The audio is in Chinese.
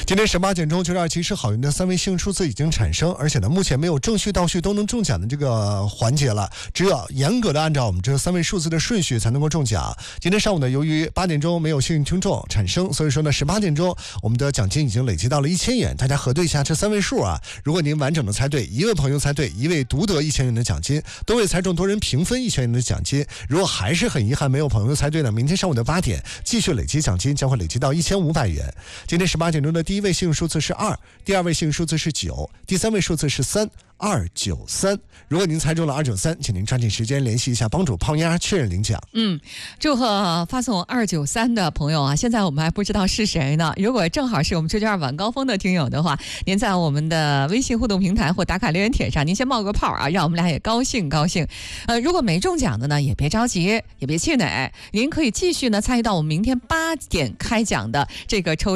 今天18点钟，927是好运的3位幸运数字已经产生，而且呢，目前没有正序倒序都能中奖的这个环节了，只有严格的按照我们这3位数字的顺序才能够中奖。今天上午呢，由于8点钟没有幸运听众产生，所以说呢，18点钟我们的奖金已经累积到了1000元。大家核对一下这3位数啊，如果您完整的猜对，1位朋友猜对，1位独得1000元的奖金，多位猜中多人平分1000元的奖金。如果还是很遗憾没有朋友猜对呢，明天上午的8点继续累积奖金，将会累积到1500元。今天18点钟的第1位幸运数字是2，第2位幸运数字是9，第3位数字是3293。如果您猜中了293，请您抓紧时间联系一下帮主胖丫确认领奖。 祝贺发送293的朋友啊！现在我们还不知道是谁呢。如果正好是我们吹吹二晚高峰的听友的话，您在我们的微信互动平台或打卡留言帖上，您先冒个泡啊，让我们俩也高兴高兴。如果没中奖的呢，也别着急，也别气馁，您可以继续呢参与到我们明天8点开奖的这个抽